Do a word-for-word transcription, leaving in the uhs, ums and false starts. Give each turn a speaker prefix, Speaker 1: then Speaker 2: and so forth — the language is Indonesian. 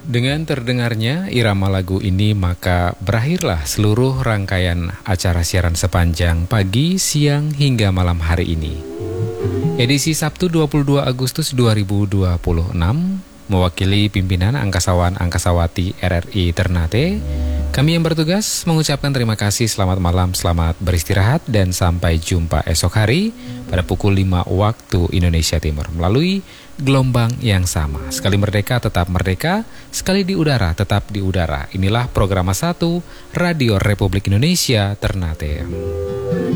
Speaker 1: Dengan terdengarnya irama lagu ini, maka berakhirlah seluruh rangkaian acara siaran sepanjang pagi, siang, hingga malam hari ini. Edisi Sabtu dua puluh dua Agustus dua ribu dua puluh enam, mewakili pimpinan Angkasawan-Angkasawati R R I Ternate, kami yang bertugas mengucapkan terima kasih, selamat malam, selamat beristirahat, dan sampai jumpa esok hari pada pukul lima waktu Indonesia Timur melalui gelombang yang sama. Sekali merdeka tetap merdeka, sekali di udara tetap di udara. Inilah program satu Radio Republik Indonesia Ternate.